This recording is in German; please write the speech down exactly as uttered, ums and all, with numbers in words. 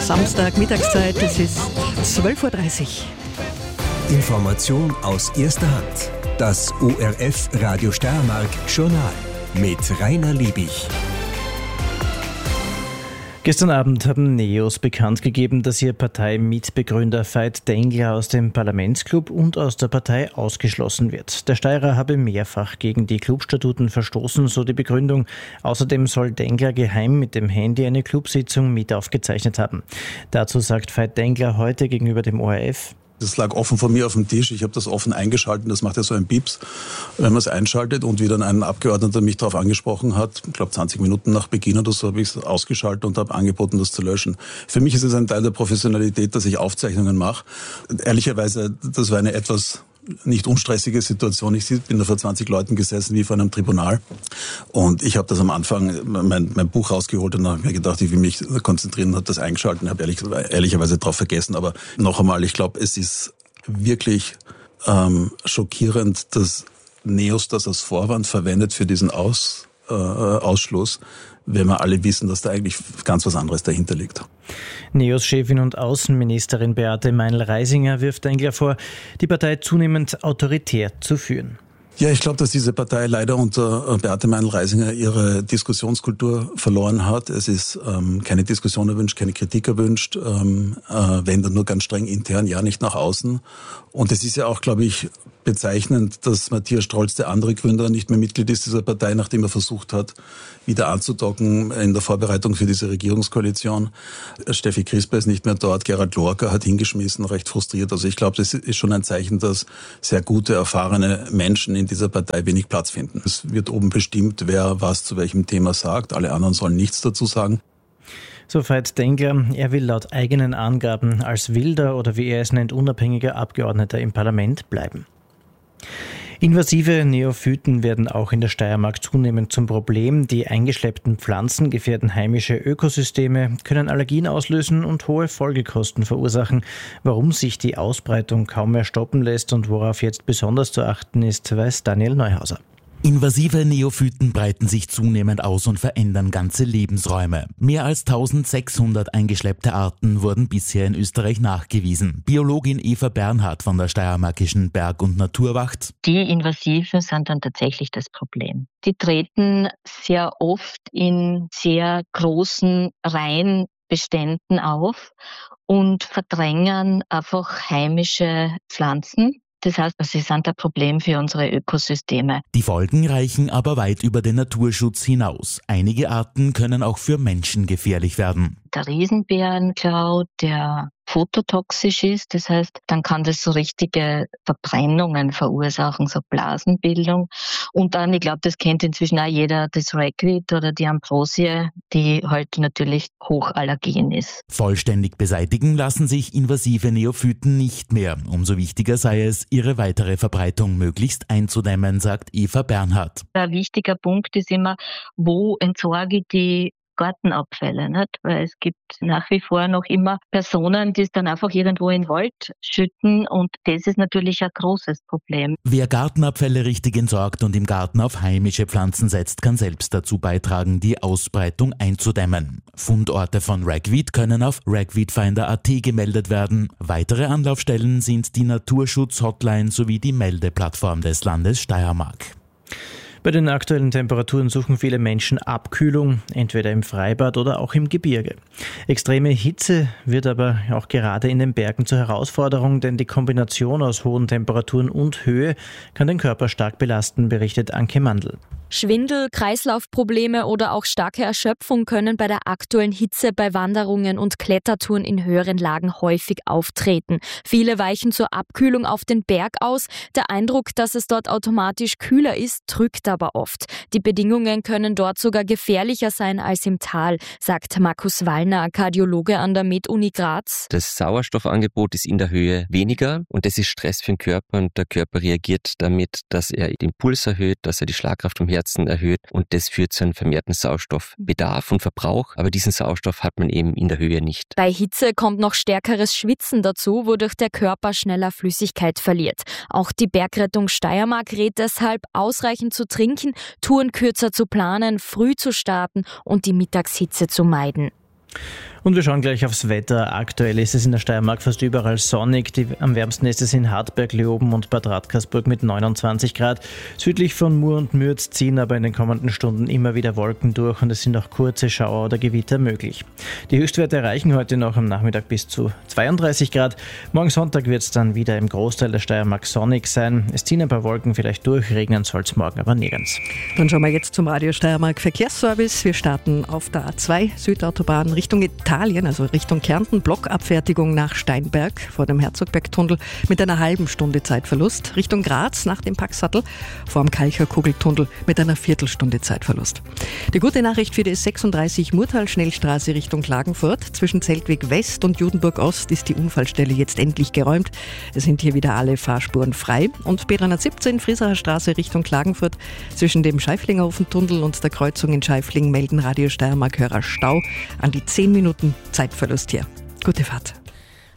Samstag, Mittagszeit, es ist zwölf Uhr dreißig. Information aus erster Hand. Das O R F Radio Steiermark Journal mit Rainer Liebig. Gestern Abend haben Neos bekannt gegeben, dass ihr Parteimitbegründer Veit Dengler aus dem Parlamentsclub und aus der Partei ausgeschlossen wird. Der Steirer habe mehrfach gegen die Clubstatuten verstoßen, so die Begründung. Außerdem soll Dengler geheim mit dem Handy eine Clubsitzung mit aufgezeichnet haben. Dazu sagt Veit Dengler heute gegenüber dem O R F: Das lag offen vor mir auf dem Tisch. Ich habe das offen eingeschaltet. Das macht ja so ein Pieps, wenn man es einschaltet. Und wie dann ein Abgeordneter mich darauf angesprochen hat, ich glaube zwanzig Minuten nach Beginn oder so, habe ich es ausgeschaltet und habe angeboten, das zu löschen. Für mich ist es ein Teil der Professionalität, dass ich Aufzeichnungen mache. Ehrlicherweise, das war eine etwas nicht unstressige Situation. Ich bin da vor zwanzig Leuten gesessen, wie vor einem Tribunal. Und ich habe das am Anfang, mein, mein Buch rausgeholt und habe mir gedacht, ich will mich konzentrieren, habe das eingeschaltet und habe ehrlich, ehrlicherweise drauf vergessen. Aber noch einmal, ich glaube, es ist wirklich ähm, schockierend, dass Neos das als Vorwand verwendet für diesen Aus, äh, Ausschluss, wenn wir alle wissen, dass da eigentlich ganz was anderes dahinter liegt. Neos-Chefin und Außenministerin Beate Meinl-Reisinger wirft Dengler vor, die Partei zunehmend autoritär zu führen. Ja, ich glaube, dass diese Partei leider unter Beate Meinl-Reisinger ihre Diskussionskultur verloren hat. Es ist ähm, keine Diskussion erwünscht, keine Kritik erwünscht, ähm, äh, wenn dann nur ganz streng intern, ja nicht nach außen. Und es ist ja auch, glaube ich, bezeichnend, dass Matthias Strolz, der andere Gründer, nicht mehr Mitglied ist dieser Partei, nachdem er versucht hat, wieder anzudocken in der Vorbereitung für diese Regierungskoalition. Steffi Crisper ist nicht mehr dort, Gerhard Lorca hat hingeschmissen, recht frustriert. Also ich glaube, das ist schon ein Zeichen, dass sehr gute, erfahrene Menschen in dieser Partei wenig Platz finden. Es wird oben bestimmt, wer was zu welchem Thema sagt. Alle anderen sollen nichts dazu sagen. So Veit Dengler, er will laut eigenen Angaben als wilder oder wie er es nennt, unabhängiger Abgeordneter im Parlament bleiben. Invasive Neophyten werden auch in der Steiermark zunehmend zum Problem. Die eingeschleppten Pflanzen gefährden heimische Ökosysteme, können Allergien auslösen und hohe Folgekosten verursachen. Warum sich die Ausbreitung kaum mehr stoppen lässt und worauf jetzt besonders zu achten ist, weiß Daniel Neuhauser. Invasive Neophyten breiten sich zunehmend aus und verändern ganze Lebensräume. Mehr als eintausendsechshundert eingeschleppte Arten wurden bisher in Österreich nachgewiesen. Biologin Eva Bernhardt von der Steiermarkischen Berg- und Naturwacht: Die Invasiven sind dann tatsächlich das Problem. Die treten sehr oft in sehr großen Reihenbeständen auf und verdrängen einfach heimische Pflanzen. Das heißt, sie sind ein Problem für unsere Ökosysteme. Die Folgen reichen aber weit über den Naturschutz hinaus. Einige Arten können auch für Menschen gefährlich werden. Der Riesenbärenklau, der phototoxisch ist, das heißt, dann kann das so richtige Verbrennungen verursachen, so Blasenbildung. Und dann, ich glaube, das kennt inzwischen auch jeder, das Ragweed oder die Ambrosie, die halt natürlich hochallergen ist. Vollständig beseitigen lassen sich invasive Neophyten nicht mehr. Umso wichtiger sei es, ihre weitere Verbreitung möglichst einzudämmen, sagt Eva Bernhardt. Ein wichtiger Punkt ist immer, wo entsorge ich die Gartenabfälle, nicht? Weil es gibt nach wie vor noch immer Personen, die es dann einfach irgendwo in den Wald schütten, und das ist natürlich ein großes Problem. Wer Gartenabfälle richtig entsorgt und im Garten auf heimische Pflanzen setzt, kann selbst dazu beitragen, die Ausbreitung einzudämmen. Fundorte von Ragweed können auf ragweedfinder punkt a t gemeldet werden. Weitere Anlaufstellen sind die Naturschutz-Hotline sowie die Meldeplattform des Landes Steiermark. Bei den aktuellen Temperaturen suchen viele Menschen Abkühlung, entweder im Freibad oder auch im Gebirge. Extreme Hitze wird aber auch gerade in den Bergen zur Herausforderung, denn die Kombination aus hohen Temperaturen und Höhe kann den Körper stark belasten, berichtet Anke Mandl. Schwindel, Kreislaufprobleme oder auch starke Erschöpfung können bei der aktuellen Hitze bei Wanderungen und Klettertouren in höheren Lagen häufig auftreten. Viele weichen zur Abkühlung auf den Berg aus. Der Eindruck, dass es dort automatisch kühler ist, trügt aber oft. Die Bedingungen können dort sogar gefährlicher sein als im Tal, sagt Markus Wallner, Kardiologe an der Med-Uni Graz. Das Sauerstoffangebot ist in der Höhe weniger und das ist Stress für den Körper, und der Körper reagiert damit, dass er den Puls erhöht, dass er die Schlagkraft vom Herzen erhöht, und das führt zu einem vermehrten Sauerstoffbedarf und Verbrauch, aber diesen Sauerstoff hat man eben in der Höhe nicht. Bei Hitze kommt noch stärkeres Schwitzen dazu, wodurch der Körper schneller Flüssigkeit verliert. Auch die Bergrettung Steiermark rät deshalb, ausreichend zu trinken, Touren kürzer zu planen, früh zu starten und die Mittagshitze zu meiden. Und wir schauen gleich aufs Wetter. Aktuell ist es in der Steiermark fast überall sonnig. Die, am wärmsten ist es in Hartberg, Leoben und Bad Radkersburg mit neunundzwanzig Grad. Südlich von Mur und Mürz ziehen aber in den kommenden Stunden immer wieder Wolken durch und es sind auch kurze Schauer oder Gewitter möglich. Die Höchstwerte erreichen heute noch am Nachmittag bis zu zweiunddreißig Grad. Morgen Sonntag wird es dann wieder im Großteil der Steiermark sonnig sein. Es ziehen ein paar Wolken vielleicht durch, regnen soll es morgen aber nirgends. Dann schauen wir jetzt zum Radio Steiermark Verkehrsservice. Wir starten auf der A zwei Südautobahn Richtung Italien, also Richtung Kärnten. Blockabfertigung nach Steinberg vor dem Herzogbergtunnel mit einer halben Stunde Zeitverlust. Richtung Graz nach dem Packsattel vor dem Kalcher Kugeltunnel mit einer Viertelstunde Zeitverlust. Die gute Nachricht für die S sechsunddreißig Murtal-Schnellstraße Richtung Klagenfurt. Zwischen Zeltweg West und Judenburg Ost ist die Unfallstelle jetzt endlich geräumt. Es sind hier wieder alle Fahrspuren frei. Und B dreihundertsiebzehn Friesacher Straße Richtung Klagenfurt zwischen dem Scheiflingerhofentunnel und der Kreuzung in Scheifling melden Radio Steiermark Hörer Stau. An die zehn Minuten Zeitverlust hier. Gute Fahrt.